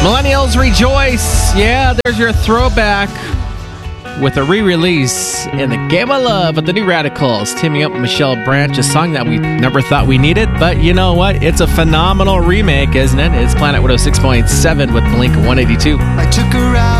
Millennials rejoice. Yeah, there's your throwback with a re-release in the Game of Love with the New Radicals, teaming up with Michelle Branch, a song that we never thought we needed, but you know what? It's a phenomenal remake, isn't it? It's Planet 106.7 with Blink 182. I took her out.